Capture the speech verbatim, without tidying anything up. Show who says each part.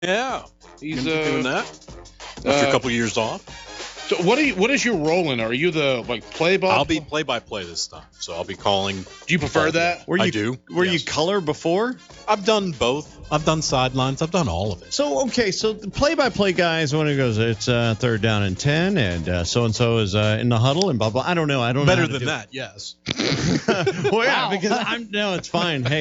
Speaker 1: Yeah, he's uh,
Speaker 2: doing that after
Speaker 1: uh,
Speaker 2: a couple of years off.
Speaker 1: So what are you, what is your role in it? Are you the like play by?
Speaker 2: I'll be play by play this time, so I'll be calling.
Speaker 1: Do you prefer that?
Speaker 3: Were you,
Speaker 2: I do.
Speaker 3: Were
Speaker 2: yes.
Speaker 3: you color before?
Speaker 2: I've done both. I've done sidelines. I've done all of it.
Speaker 3: So, okay, so the play-by-play guys, when it goes, it's uh, third down and ten, and uh, so-and-so is uh, in the huddle, and blah, blah. I don't know. I don't
Speaker 2: Better
Speaker 3: know. Better
Speaker 2: than that, yes.
Speaker 3: Well, yeah, wow. Because I'm, no, it's fine. Hey.